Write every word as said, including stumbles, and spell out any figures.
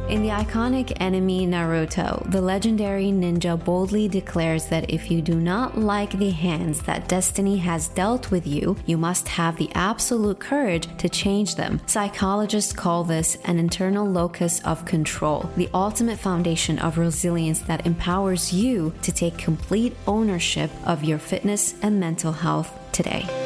In the iconic anime Naruto, the legendary ninja boldly declares that if you do not like the hands that destiny has dealt with you, you must have the absolute courage to change them. Psychologists call this an internal locus of control, the ultimate foundation of resilience that empowers you to take complete ownership of your fitness and mental health today.